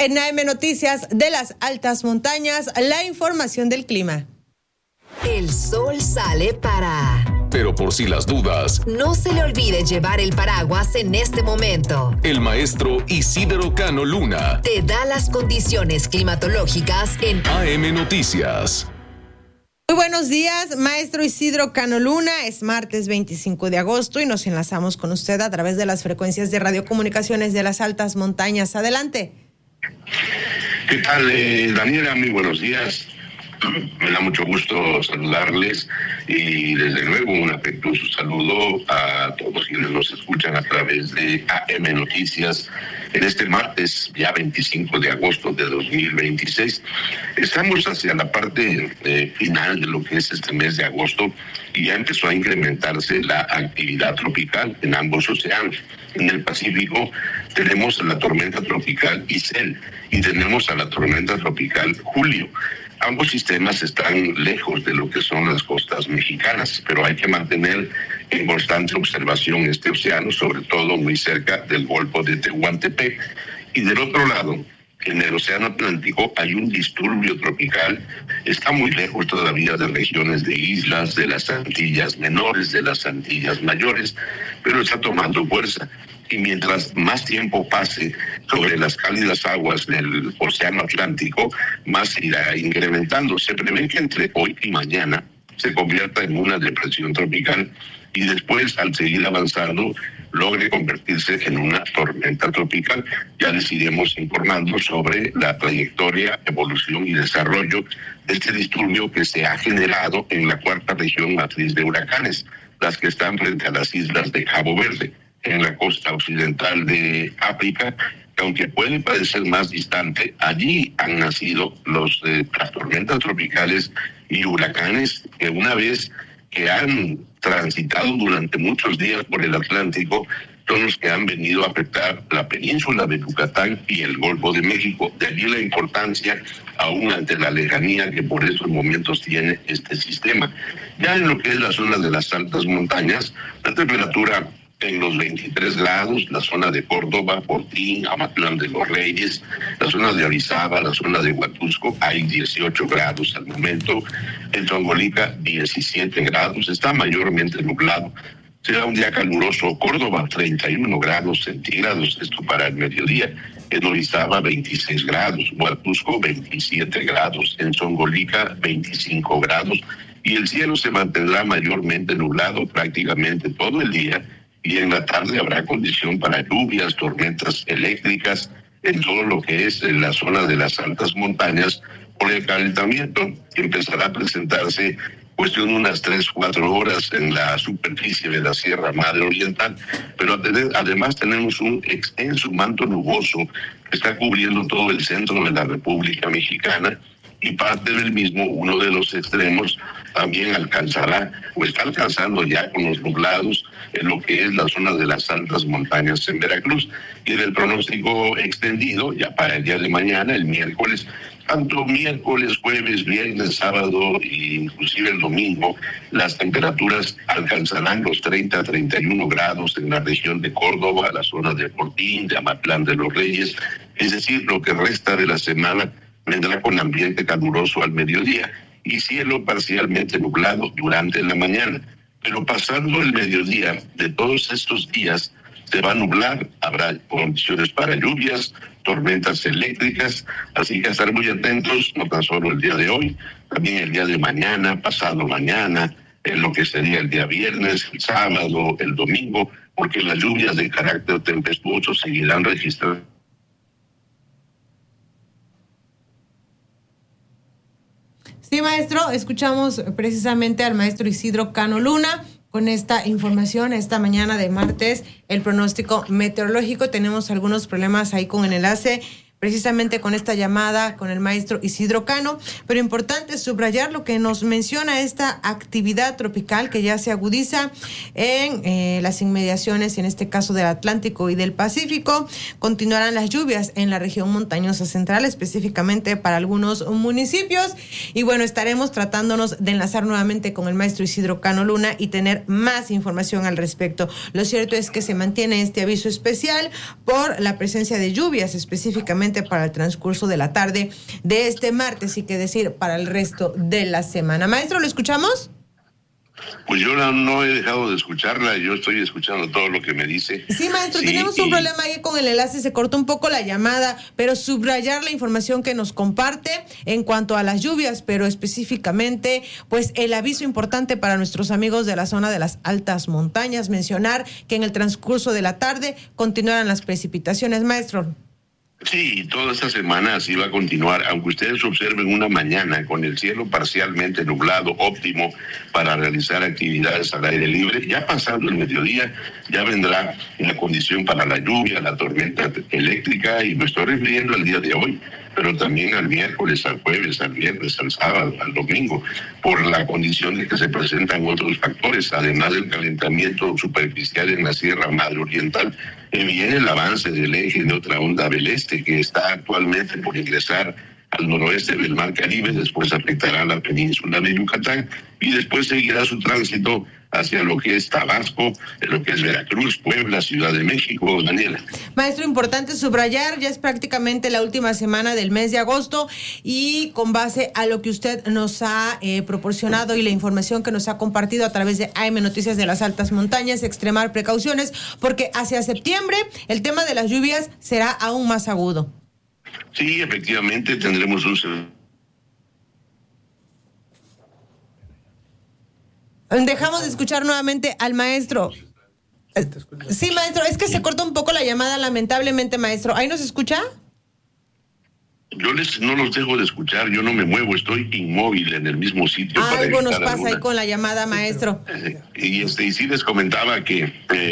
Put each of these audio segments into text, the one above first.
En AM Noticias de las altas montañas, la información del clima. El sol sale para... Pero por si las dudas, no se le olvide llevar el paraguas en este momento. El maestro Isidro Cano Luna te da las condiciones climatológicas en AM Noticias. Muy buenos días, maestro Isidro Cano Luna. Es martes 25 de agosto y nos enlazamos con usted a través de las frecuencias de radiocomunicaciones de las altas montañas. Adelante. ¿Qué tal, Daniela? Muy buenos días. Me da mucho gusto saludarles y desde luego un afectuoso saludo a todos quienes nos escuchan a través de AM Noticias en este martes ya 25 de agosto de 2026. Estamos hacia la parte final de lo que es este mes de agosto y ya empezó a incrementarse la actividad tropical en ambos océanos. En el Pacífico tenemos a la tormenta tropical Isel y tenemos a la tormenta tropical Julio. Ambos sistemas están lejos de lo que son las costas mexicanas, pero hay que mantener en constante observación este océano, sobre todo muy cerca del Golfo de Tehuantepec. Y del otro lado, en el Océano Atlántico hay un disturbio tropical, está muy lejos todavía de regiones de islas, de las Antillas Menores, de las Antillas Mayores, pero está tomando fuerza. Y mientras más tiempo pase sobre las cálidas aguas del Océano Atlántico, más irá incrementando. Se prevé que entre hoy y mañana se convierta en una depresión tropical y después, al seguir avanzando, logre convertirse en una tormenta tropical. Ya les iremos informando sobre la trayectoria, evolución y desarrollo de este disturbio que se ha generado en la cuarta región matriz de huracanes, las que están frente a las islas de Cabo Verde, en la costa occidental de África, que aunque puede parecer más distante, allí han nacido las tormentas tropicales y huracanes que una vez que han transitado durante muchos días por el Atlántico, son los que han venido a afectar la península de Yucatán y el Golfo de México. De allí la importancia, aún ante la lejanía que por esos momentos tiene este sistema. Ya en lo que es la zona de las altas montañas, la temperatura en los 23 grados, la zona de Córdoba, Fortín, Amatlán de los Reyes, la zona de Orizaba, la zona de Huatusco, hay 18 grados al momento, en Zongolica 17 grados, está mayormente nublado. Será un día caluroso. Córdoba 31 grados centígrados, esto para el mediodía. En Orizaba 26 grados, Huatusco 27 grados, en Zongolica 25 grados y el cielo se mantendrá mayormente nublado prácticamente todo el día. Y en la tarde habrá condición para lluvias, tormentas eléctricas en todo lo que es en la zona de las altas montañas por el calentamiento que empezará a presentarse cuestión de unas 3-4 horas en la superficie de la Sierra Madre Oriental, pero además tenemos un extenso manto nuboso que está cubriendo todo el centro de la República Mexicana y parte del mismo, uno de los extremos, también alcanzará o está alcanzando ya con los nublados en lo que es la zona de las altas montañas en Veracruz. Y en el pronóstico extendido, ya para el día de mañana, el miércoles, tanto miércoles, jueves, viernes, sábado e inclusive el domingo, las temperaturas alcanzarán los 30-31 grados en la región de Córdoba, la zona de Fortín, de Amatlán de los Reyes, es decir, lo que resta de la semana vendrá con ambiente caluroso al mediodía y cielo parcialmente nublado durante la mañana. Pero pasando el mediodía de todos estos días, se va a nublar, habrá condiciones para lluvias, tormentas eléctricas, así que estar muy atentos, no tan solo el día de hoy, también el día de mañana, pasado mañana, en lo que sería el día viernes, el sábado, el domingo, porque las lluvias de carácter tempestuoso seguirán registrando. Sí, maestro, escuchamos precisamente al maestro Isidro Cano Luna con esta información esta mañana de martes, el pronóstico meteorológico. Tenemos algunos problemas ahí con el enlace, precisamente con esta llamada con el maestro Isidro Cano, pero importante subrayar lo que nos menciona esta actividad tropical que ya se agudiza en las inmediaciones, en este caso del Atlántico y del Pacífico. Continuarán las lluvias en la región montañosa central, específicamente para algunos municipios, y bueno, estaremos tratándonos de enlazar nuevamente con el maestro Isidro Cano Luna y tener más información al respecto. Lo cierto es que se mantiene este aviso especial por la presencia de lluvias, específicamente precisamente para el transcurso de la tarde de este martes y que decir para el resto de la semana. Maestro, ¿lo escuchamos? Pues yo no he dejado de escucharla, yo estoy escuchando todo lo que me dice. Sí, maestro, tenemos un problema ahí con el enlace, se cortó un poco la llamada, pero subrayar la información que nos comparte en cuanto a las lluvias, pero específicamente, pues el aviso importante para nuestros amigos de la zona de las altas montañas, mencionar que en el transcurso de la tarde continuarán las precipitaciones, maestro. Sí, toda esta semana así va a continuar, aunque ustedes observen una mañana con el cielo parcialmente nublado, óptimo para realizar actividades al aire libre. Ya pasando el mediodía, ya vendrá la condición para la lluvia, la tormenta eléctrica, y me estoy refiriendo al día de hoy, pero también al miércoles, al jueves, al viernes, al sábado, al domingo, por la condición de que se presentan otros factores, además del calentamiento superficial en la Sierra Madre Oriental. Viene el avance del eje de otra onda del este que está actualmente por ingresar al noroeste del Mar Caribe, después afectará la península de Yucatán y después seguirá su tránsito hacia lo que es Tabasco, lo que es Veracruz, Puebla, Ciudad de México. Daniela. Maestro, importante subrayar, ya es prácticamente la última semana del mes de agosto y con base a lo que usted nos ha proporcionado y la información que nos ha compartido a través de AM Noticias de las Altas Montañas, extremar precauciones porque hacia septiembre el tema de las lluvias será aún más agudo. Sí, efectivamente tendremos un... Dejamos de escuchar nuevamente al maestro. Sí, maestro, es que se corta un poco la llamada, lamentablemente, maestro. ¿Ahí nos escucha? Yo no los dejo de escuchar, yo no me muevo, estoy inmóvil en el mismo sitio. Algo nos pasa ahí con la llamada, maestro. Y sí les comentaba que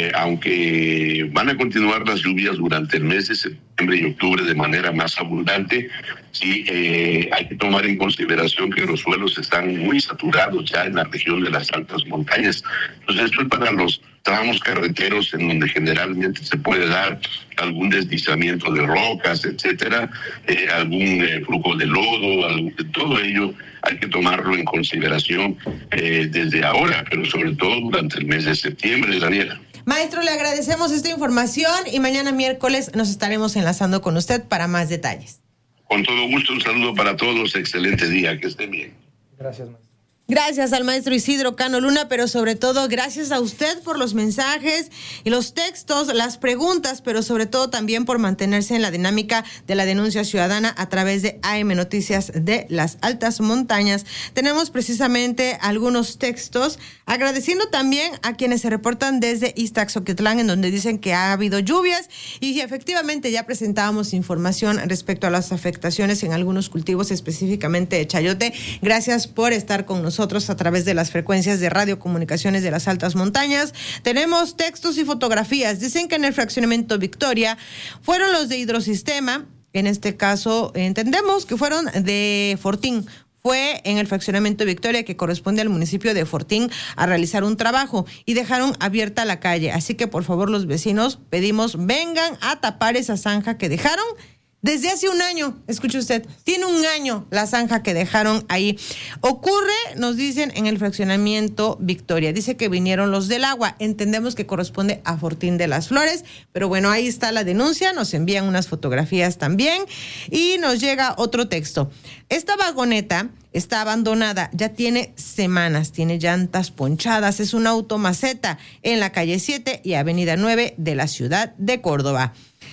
aunque van a continuar las lluvias durante el mes de septiembre y octubre de manera más abundante, sí hay que tomar en consideración que los suelos están muy saturados ya en la región de las altas montañas. Entonces esto es para los tramos carreteros en donde generalmente se puede dar algún deslizamiento de rocas, etcétera, algún flujo de lodo, todo ello hay que tomarlo en consideración desde ahora, pero sobre todo durante el mes de septiembre, Daniela. Maestro, le agradecemos esta información y mañana miércoles nos estaremos enlazando con usted para más detalles. Con todo gusto, un saludo para todos, excelente día, que estén bien. Gracias, maestro. Gracias al maestro Isidro Cano Luna, pero sobre todo gracias a usted por los mensajes y los textos, las preguntas, pero sobre todo también por mantenerse en la dinámica de la denuncia ciudadana a través de AM Noticias de las Altas Montañas. Tenemos precisamente algunos textos agradeciendo también a quienes se reportan desde Iztaxoquitlán, en donde dicen que ha habido lluvias y efectivamente ya presentábamos información respecto a las afectaciones en algunos cultivos, específicamente de chayote. Gracias por estar con nosotros a través de las frecuencias de radiocomunicaciones de las altas montañas. Tenemos textos y fotografías. Dicen que en el fraccionamiento Victoria fueron los de Hidrosistema, en este caso entendemos que fueron de Fortín. Fue en el fraccionamiento Victoria, que corresponde al municipio de Fortín, a realizar un trabajo y dejaron abierta la calle. Así que por favor los vecinos pedimos vengan a tapar esa zanja que dejaron desde hace un año. Escuche usted, tiene un año la zanja que dejaron ahí. Ocurre, nos dicen, en el fraccionamiento Victoria. Dice que vinieron los del agua. Entendemos que corresponde a Fortín de las Flores, pero bueno, ahí está la denuncia. Nos envían unas fotografías también y nos llega otro texto. Esta vagoneta está abandonada, ya tiene semanas, tiene llantas ponchadas, es una automaceta en la calle 7 y avenida 9 de la ciudad de Córdoba.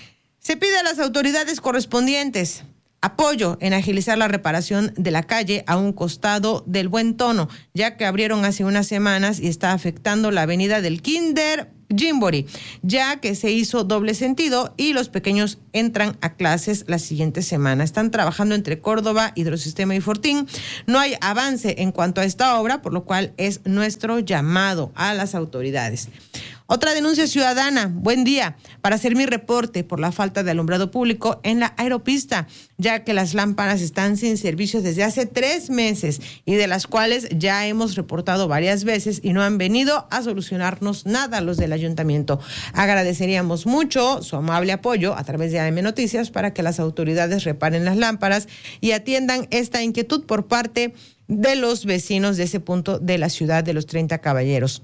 Se pide a las autoridades correspondientes apoyo en agilizar la reparación de la calle a un costado del Buen Tono, ya que abrieron hace unas semanas y está afectando la avenida del Kinder Jimbori, ya que se hizo doble sentido y los pequeños entran a clases la siguiente semana. Están trabajando entre Córdoba, Hidrosistema y Fortín. No hay avance en cuanto a esta obra, por lo cual es nuestro llamado a las autoridades. Otra denuncia ciudadana, buen día, para hacer mi reporte por la falta de alumbrado público en la aeropista, ya que las lámparas están sin servicio desde hace 3 meses y de las cuales ya hemos reportado varias veces y no han venido a solucionarnos nada los del ayuntamiento. Agradeceríamos mucho su amable apoyo a través de AM Noticias para que las autoridades reparen las lámparas y atiendan esta inquietud por parte de los vecinos de ese punto de la ciudad de los 30 Caballeros.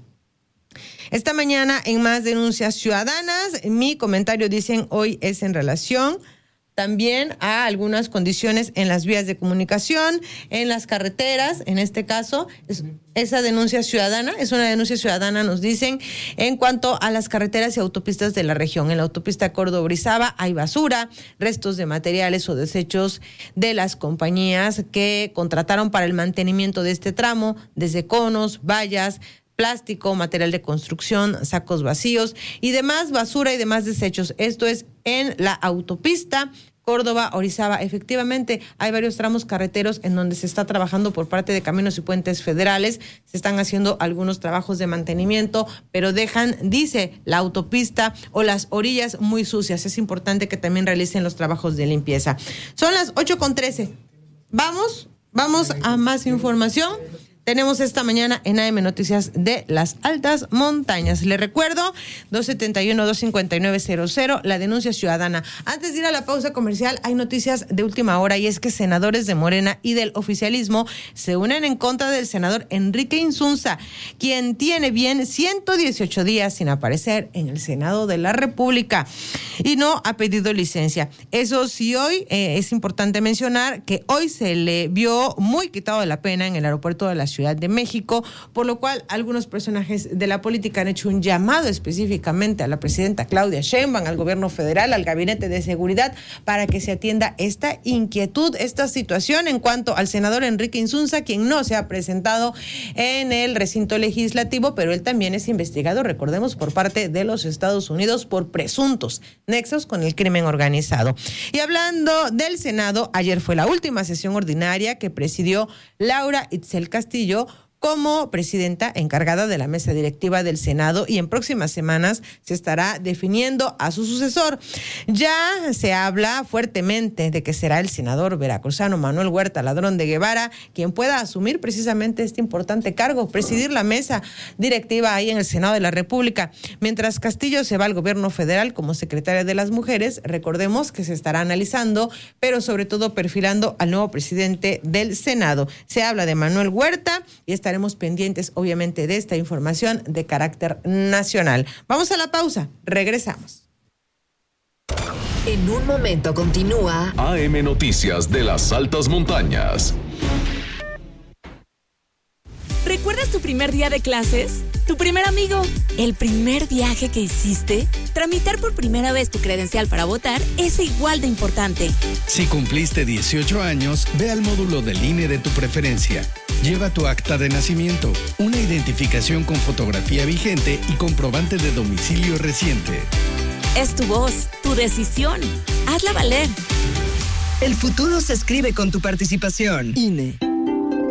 Esta mañana en más denuncias ciudadanas, mi comentario dicen hoy es en relación también a algunas condiciones en las vías de comunicación, en las carreteras, en este caso, esa denuncia ciudadana, es una denuncia ciudadana, nos dicen, en cuanto a las carreteras y autopistas de la región. En la autopista Córdoba-Orizaba hay basura, restos de materiales o desechos de las compañías que contrataron para el mantenimiento de este tramo, desde conos, vallas, plástico, material de construcción, sacos vacíos y demás basura y demás desechos. Esto es en la autopista Córdoba-Orizaba. Efectivamente, hay varios tramos carreteros en donde se está trabajando por parte de Caminos y Puentes Federales. Se están haciendo algunos trabajos de mantenimiento, pero dejan, dice, la autopista o las orillas muy sucias. Es importante que también realicen los trabajos de limpieza. Son las 8:13. Vamos a más información. Tenemos esta mañana en AM Noticias de las Altas Montañas. Le recuerdo, 271-259-00, la denuncia ciudadana. Antes de ir a la pausa comercial, hay noticias de última hora y es que senadores de Morena y del oficialismo se unen en contra del senador Enrique Insunza, quien tiene bien 118 días sin aparecer en el Senado de la República y no ha pedido licencia. Eso sí, hoy es importante mencionar que hoy se le vio muy quitado de la pena en el aeropuerto de la Ciudad de México, por lo cual algunos personajes de la política han hecho un llamado específicamente a la presidenta Claudia Sheinbaum, al gobierno federal, al gabinete de seguridad, para que se atienda esta inquietud, esta situación en cuanto al senador Enrique Insunza, quien no se ha presentado en el recinto legislativo, pero él también es investigado, recordemos, por parte de los Estados Unidos por presuntos nexos con el crimen organizado. Y hablando del Senado, ayer fue la última sesión ordinaria que presidió Laura Itzel Castillo como presidenta encargada de la mesa directiva del Senado, y en próximas semanas se estará definiendo a su sucesor. Ya se habla fuertemente de que será el senador veracruzano Manuel Huerta Ladrón de Guevara quien pueda asumir precisamente este importante cargo, presidir la mesa directiva ahí en el Senado de la República. Mientras Castillo se va al gobierno federal como secretaria de las Mujeres, recordemos que se estará analizando, pero sobre todo perfilando al nuevo presidente del Senado. Se habla de Manuel Huerta y estaremos pendientes, obviamente, de esta información de carácter nacional. Vamos a la pausa, regresamos. En un momento continúa AM Noticias de las Altas Montañas. ¿Recuerdas tu primer día de clases? ¿Tu primer amigo? ¿El primer viaje que hiciste? Tramitar por primera vez tu credencial para votar es igual de importante. Si cumpliste 18 años, ve al módulo del INE de tu preferencia. Lleva tu acta de nacimiento, una identificación con fotografía vigente y comprobante de domicilio reciente. Es tu voz, tu decisión. Hazla valer. El futuro se escribe con tu participación. INE.